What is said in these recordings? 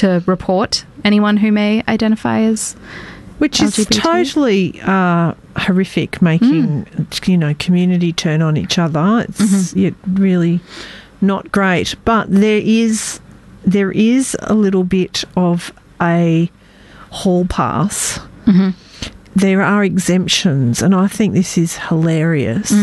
to report anyone who may identify as which is LGBT. totally horrific, making community turn on each other. It's really not great. But there is a little bit of a hall pass. There are exemptions, and I think this is hilarious.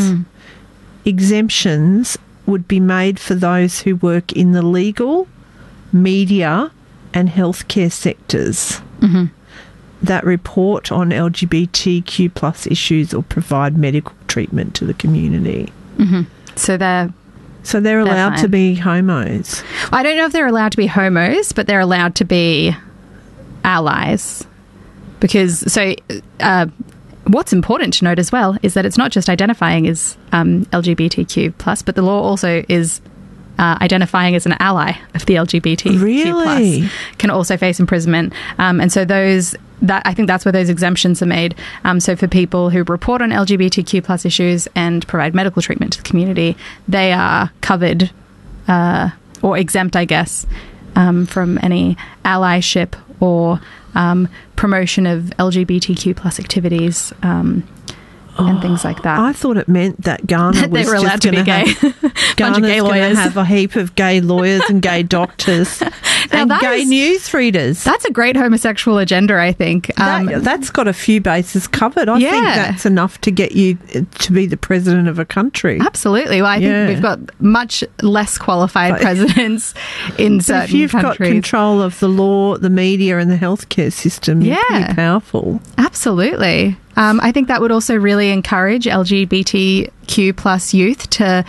Exemptions would be made for those who work in the legal, media and healthcare sectors that report on LGBTQ plus issues or provide medical treatment to the community. So they're allowed fine to be homos. I don't know if they're allowed to be homos, but they're allowed to be allies. Because, what's important to note as well is that it's not just identifying as LGBTQ+, but the law also is identifying as an ally of the LGBTQ+. Really? Can also face imprisonment. And so I think that's where those exemptions are made. So for people who report on LGBTQ+ issues and provide medical treatment to the community, they are covered or exempt, I guess, from any allyship or promotion of LGBTQ+ activities and things like that. I thought it meant that Ghana was they were allowed to be gay. Ghana's gay going to lawyers. have a heap of gay lawyers and gay doctors and gay newsreaders. That's a great homosexual agenda, I think. That's got a few bases covered. I think that's enough to get you to be the president of a country. Absolutely. Well, I think we've got much less qualified presidents in certain countries. If you've got control of the law, the media and the healthcare system, you're pretty powerful. Absolutely. I think that would also really encourage LGBTQ+ youth to,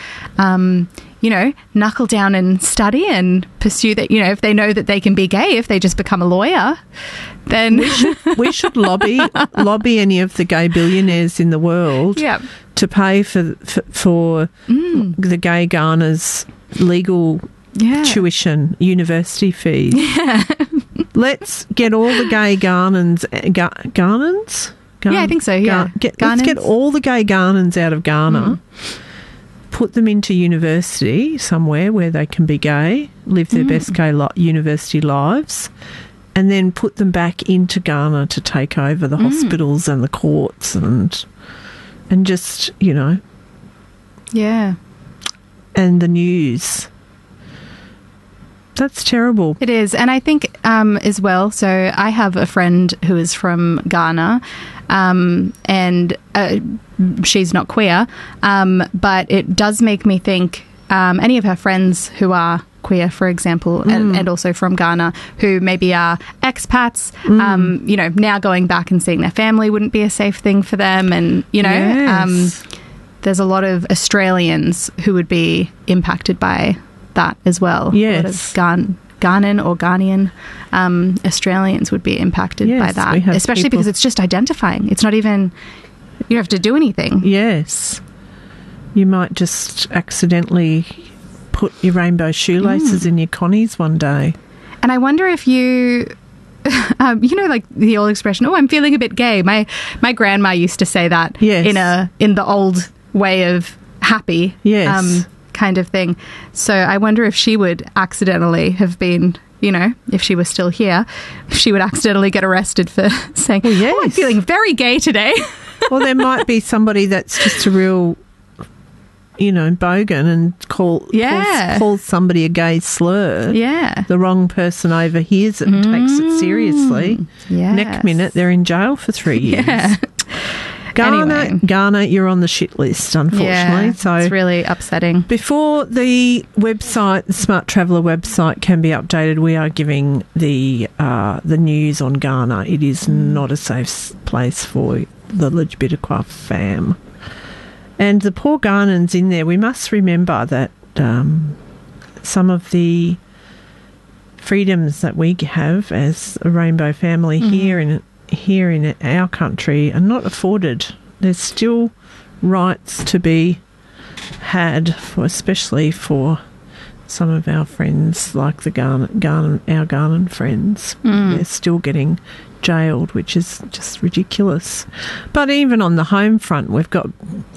knuckle down and study and pursue that. If they know that they can be gay, if they just become a lawyer, then we should lobby any of the gay billionaires in the world to pay for the gay Ghana's legal tuition, university fees. Let's get all the gay Ghanans. I think so, yeah. Let's get all the gay Ghanans out of Ghana, put them into university somewhere where they can be gay, live their best gay university lives, and then put them back into Ghana to take over the hospitals and the courts and just, and the news. That's terrible. It is. And I think as well, so I have a friend who is from Ghana and she's not queer, but it does make me think any of her friends who are queer, for example, and also from Ghana, who maybe are expats, now going back and seeing their family wouldn't be a safe thing for them. And, there's a lot of Australians who would be impacted by that as well. Yes. A lot of Ghanaian or Ghanaian Australians would be impacted by that, especially because it's just identifying. It's not even, you don't have to do anything. Yes. You might just accidentally put your rainbow shoelaces in your connies one day. And I wonder if you... like the old expression, I'm feeling a bit gay. My grandma used to say that in the old way of happy. Yes. Kind of thing. So I wonder if she would accidentally have been, if she was still here, if she would accidentally get arrested for saying, I'm feeling very gay today. Well, there might be somebody that's just a real, bogan and calls somebody a gay slur. Yeah. The wrong person overhears it and takes it seriously. Yes. Next minute, they're in jail for 3 years. Yeah. Ghana, you're on the shit list, unfortunately. Yeah, so it's really upsetting. Before the website, the Smart Traveller website, can be updated, we are giving the news on Ghana. It is not a safe place for the LGBTQ fam. And the poor Ghanans in there, we must remember that some of the freedoms that we have as a rainbow family here in our country are not afforded. There's still rights to be had, especially for some of our friends, like the our Ghanaian friends. They're still getting jailed, which is just ridiculous. But even on the home front, we've got,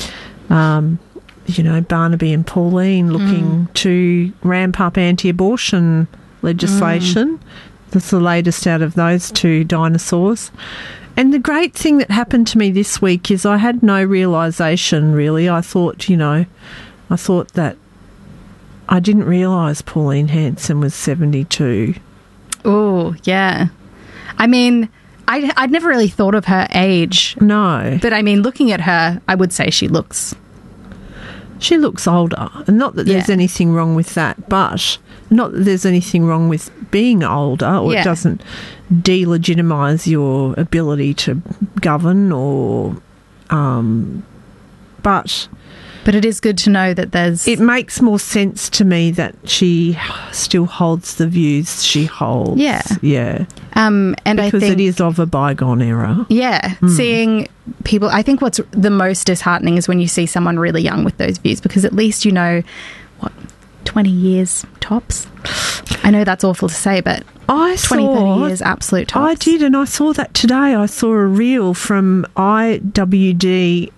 Barnaby and Pauline looking to ramp up anti-abortion legislation. That's the latest out of those two dinosaurs. And the great thing that happened to me this week is I had no realisation, really. I thought that I didn't realise Pauline Hanson was 72. Oh, yeah. I mean, I'd never really thought of her age. No. But, I mean, looking at her, I would say she looks older. And not that there's anything wrong with that, but not that there's anything wrong with being older, or it doesn't delegitimise your ability to govern or... But it is good to know that there's... It makes more sense to me that she still holds the views she holds. Yeah. Yeah. And because it is of a bygone era. Yeah. Seeing people... I think what's the most disheartening is when you see someone really young with those views, because at least you know, 20 years tops? I know that's awful to say, but 30 years absolute tops. I did, and I saw that today. I saw a reel from IWD...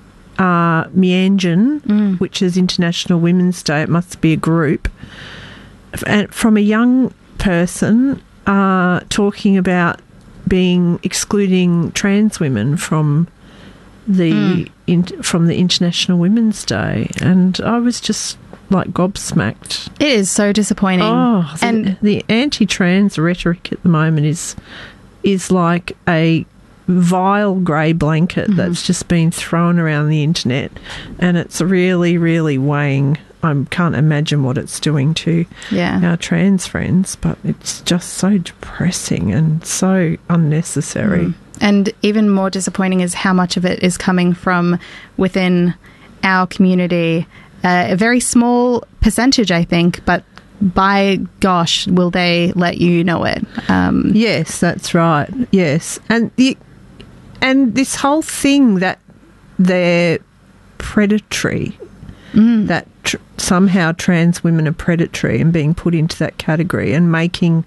Meanjin, which is International Women's Day. It must be a group. And from a young person talking about excluding trans women from the International Women's Day, and I was just like gobsmacked. It is so disappointing. Oh, and the anti-trans rhetoric at the moment is like a vile grey blanket that's just been thrown around the internet, and it's really, really weighing. I can't imagine what it's doing to our trans friends, but it's just so depressing and so unnecessary. And even more disappointing is how much of it is coming from within our community. A very small percentage, I think, but by gosh, will they let you know it? Yes, that's right. Yes, and this whole thing that they're predatory, that somehow trans women are predatory and being put into that category and making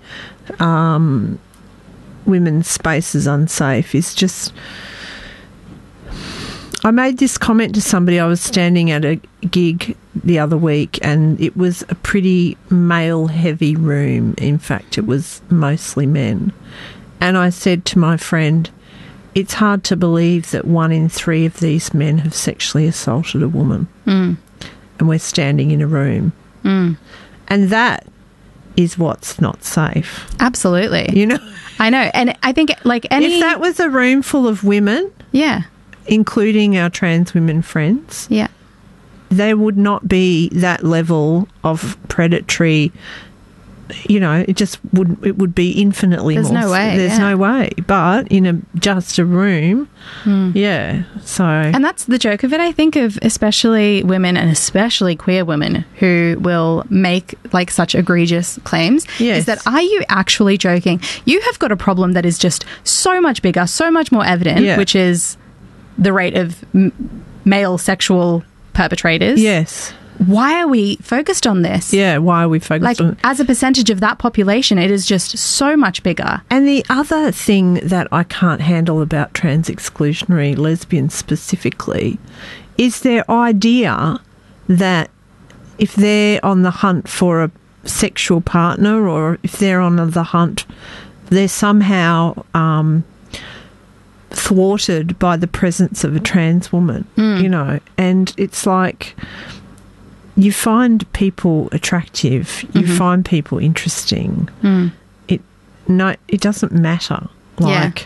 women's spaces unsafe is just... I made this comment to somebody. I was standing at a gig the other week, and it was a pretty male-heavy room. In fact, it was mostly men. And I said to my friend, it's hard to believe that 1 in 3 of these men have sexually assaulted a woman. And we're standing in a room. And that is what's not safe. Absolutely. You know? I know. And I think, like, if that was a room full of women... Yeah. Including our trans women friends... Yeah. There would not be that level of predatory... You know, it would be infinitely more. There's no way. There's no way. But in just a room, so... And that's the joke of it, I think, of especially women and especially queer women who will make, like, such egregious claims. Yes. Is that, are you actually joking? You have got a problem that is just so much bigger, so much more evident, which is the rate of male sexual perpetrators. Yes. Why are we focused on this? Yeah, why are we focused on it? As a percentage of that population, it is just so much bigger. And the other thing that I can't handle about trans exclusionary lesbians specifically is their idea that if they're on the hunt for a sexual partner, or if they're on the hunt, they're somehow thwarted by the presence of a trans woman, you know. And it's like... You find people attractive. You find people interesting. It doesn't matter. Like,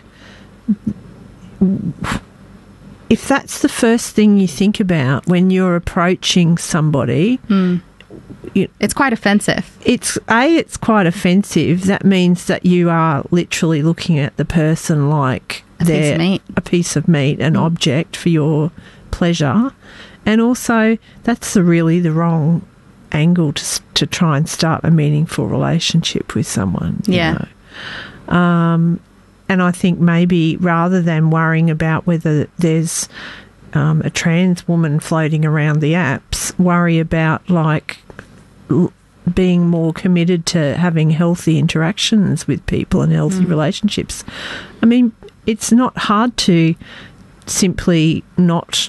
if that's the first thing you think about when you're approaching somebody, it's quite offensive. It's quite offensive. That means that you are literally looking at the person like they're a piece of meat, an object for your pleasure. And also, that's really the wrong angle to try and start a meaningful relationship with someone. You know? And I think maybe rather than worrying about whether there's a trans woman floating around the apps, worry about, like, being more committed to having healthy interactions with people and healthy relationships. I mean, it's not hard to simply not...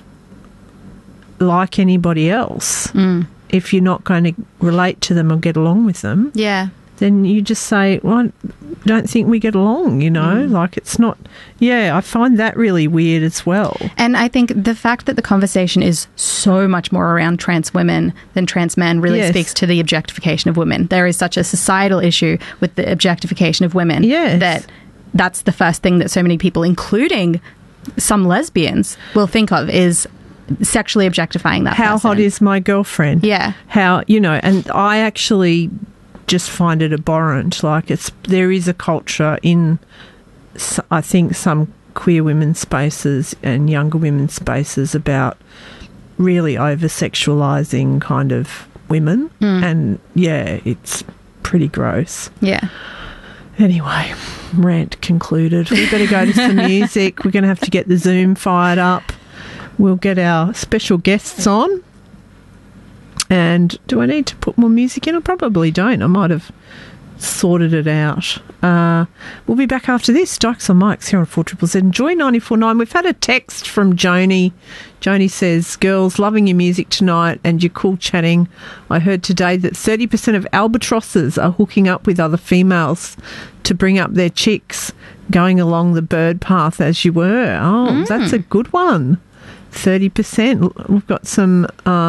like anybody else, if you're not going to relate to them or get along with them. Yeah. then you just say, well, I don't think we get along, like it's not. Yeah, I find that really weird as well. And I think the fact that the conversation is so much more around trans women than trans men really speaks to the objectification of women. There is such a societal issue with the objectification of women that's the first thing that so many people, including some lesbians, will think of is sexually objectifying that How person. hot is my girlfriend? Yeah. How, and I actually just find it abhorrent. Like there is a culture in, I think, some queer women's spaces and younger women's spaces about really over-sexualising kind of women. And, yeah, it's pretty gross. Yeah. Anyway, rant concluded. We better go to some music. We're going to have to get the Zoom fired up. We'll get our special guests on. And do I need to put more music in? I probably don't. I might have sorted it out. We'll be back after this. Dykes on Mics here on 4ZZZ. Enjoy 94.9. We've had a text from Joni. Joni says, girls, loving your music tonight and your cool chatting. I heard today that 30% of albatrosses are hooking up with other females to bring up their chicks, going along the bird path as you were. Oh, that's a good one. 30%. We've got some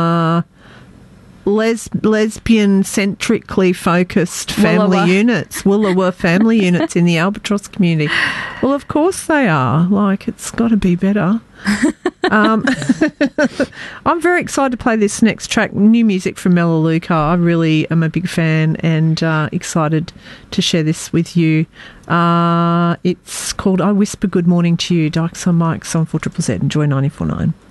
lesbian-centrically focused family units, Woollawa family units in the albatross community. Well, of course they are. Like, it's got to be better. I'm very excited to play this next track, new music from Melaleuca. I really am a big fan and excited to share this with you. It's called I Whisper Good Morning to You, Dykes on Mics on 4ZZZ. Enjoy 94.9.